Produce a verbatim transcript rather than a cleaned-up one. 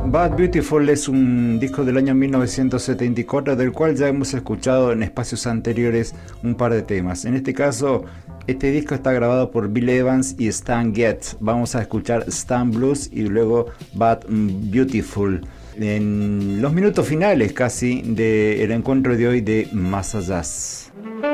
Bad Beautiful es un disco del año mil novecientos setenta y cuatro del cual ya hemos escuchado en espacios anteriores un par de temas. En este caso, este disco está grabado por Bill Evans y Stan Getz. Vamos a escuchar Stan Blues y luego Bad Beautiful en los minutos finales casi del encuentro de hoy de Más Allá.